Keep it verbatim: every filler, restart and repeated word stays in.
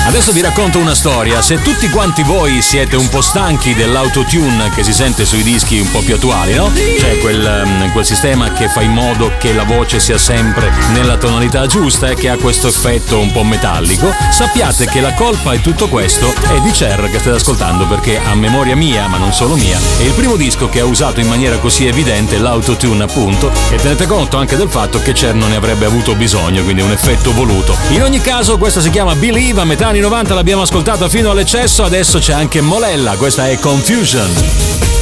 Adesso vi racconto una storia. Se tutti quanti voi siete un po' stanchi dell'autotune che si sente sui dischi un po' più attuali, no? Cioè quel, um, quel sistema che fa in modo che la voce sia sempre nella tonalità giusta e che ha questo effetto un po' metallico, sappiate che la colpa di tutto questo è di Cher che state ascoltando, perché a memoria mia, ma non solo mia, è il primo disco che ha usato in maniera così evidente l'autotune, appunto, e tenete conto anche del fatto che Cher non ne avrebbe avuto bisogno, quindi un effetto voluto. In ogni caso, questa si chiama Believe, a metà anni novanta l'abbiamo ascoltata fino all'eccesso, adesso c'è anche Molella, questa è Confusion.